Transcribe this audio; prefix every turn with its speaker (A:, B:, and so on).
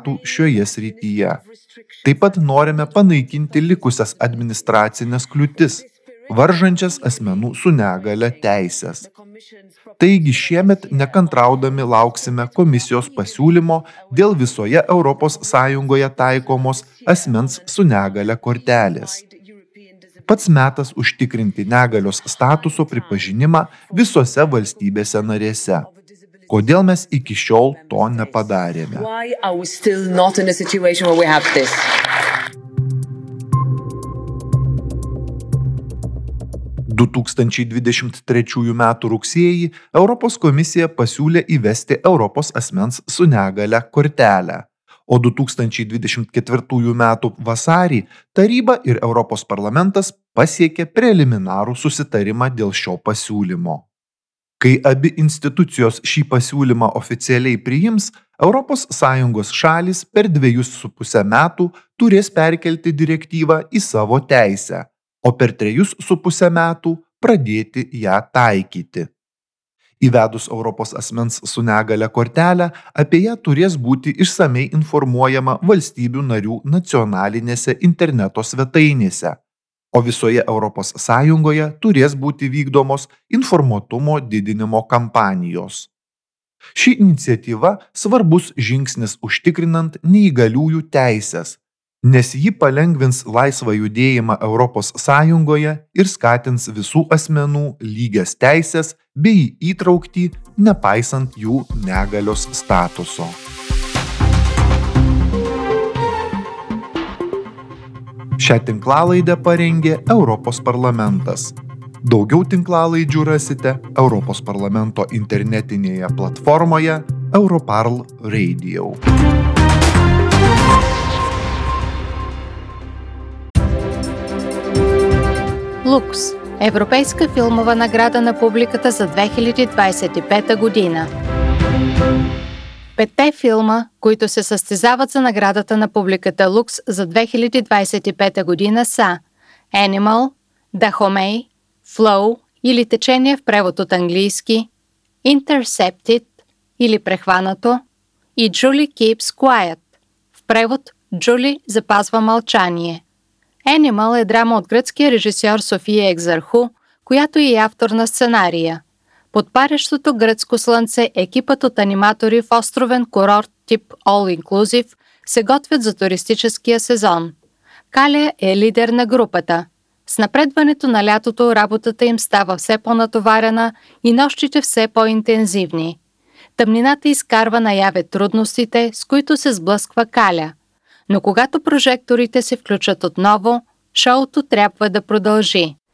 A: metų šioje srityje. Taip pat norime panaikinti likusias administracinės kliūtis, varžančias asmenų su negale teises. Taigi šiemet nekantraudami lauksime komisijos pasiūlymo dėl visoje ES taikomos asmens su negale kortelės. Pats metas užtikrinti negalios statuso pripažinimą visose valstybėse narėse. Kodėl mes iki šiol to nepadarėme?
B: Why are we still not in a situation where we have this?
A: – 2023 m. rugsėjį Europos komisija pasiūlė įvesti Europos asmens su negale kortelę, o 2024 m. vasarį taryba ir Europos parlamentas pasiekė preliminarų susitarimą dėl šio pasiūlymo. Kai abi institucijos šį pasiūlymą oficialiai priims, ES šalys per 2,5 metų turės perkelti direktyvą į savo teisę, o per 3,5 metų pradėti ją taikyti. Įvedus Europos asmens su negale kortelę, apie ją turės būti išsamiai informuojama valstybių narių nacionalinėse interneto svetainėse, o visoje ES turės būti vykdomos informuotumo didinimo kampanijos. Ši iniciatyva svarbus žingsnis užtikrinant neįgaliųjų teises, nes ji palengvins laisvą judėjimą ES ir skatins visų asmenų lygias teises bei įtrauktį, nepaisant jų negalios statuso. Šią tinklalaidę parengė Europos parlamentas. Daugiau tinklalaidžių rasite Europos parlamento internetinėje platformoje Europarl Radio.
C: Лукс – Европейска филмова награда на публиката за 2025 година. 5 филма, които се състезават за наградата на публиката Лукс за 2025 година са Animal, Dahomey, Flow или Течение в превод от английски, Intercepted или Прехванато и Julie Keeps Quiet, в превод Джули запазва мълчание. Animal е драма от гръцкия режисьор София Екзарху, която е и автор на сценария. Под парещото гръцко слънце екипът от аниматори в островен курорт тип All Inclusive се готвят за туристическия сезон. Каля е лидер на групата. С напредването на лятото работата им става все по-натоварена и нощите все по-интензивни. Тъмнината изкарва наяве трудностите, с които се сблъсква Каля. Но когато прожекторите се включат отново, шоуто трябва да продължи.